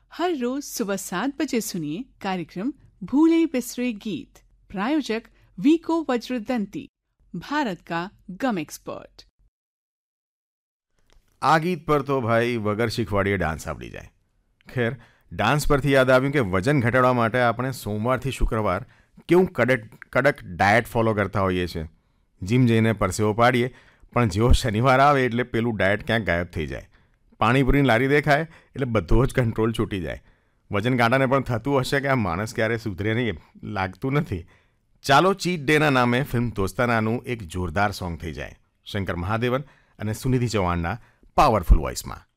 हर रोज सुबह 7 बजे सुनिए कार्यक्रम भूले बिसरे गीत। प्रायोजक वीको वज्रदंती, भारत का गम एक्सपर्ट। આ ગીત પર તો ભાઈ વગર શીખવાડીએ ડાન્સ આવડી જાય. ખેર, ડાન્સ પરથી યાદ આવ્યું કે વજન ઘટાડવા માટે આપણે સોમવારથી શુક્રવાર કેવું કડક ડાયટ ફોલો કરતા હોઈએ છીએ. જીમ જઈને પરસેવો પાડીએ, પણ જેવો શનિવાર આવે એટલે પેલું ડાયટ ક્યાંક ગાયબ થઈ જાય. પાણીપુરીની લારી દેખાય એટલે બધો જ કંટ્રોલ છૂટી જાય. વજન કાંટાને પણ થતું હશે કે આ માણસ ક્યારે સુધરે નહીં, લાગતું નથી. ચાલો ચીટ ડેના નામે ફિલ્મ દોસ્તાનાનું એક જોરદાર સોંગ થઈ જાય. શંકર મહાદેવન અને સુનિધિ ચૌહાણના પાવરફુલ વોઇસમાં.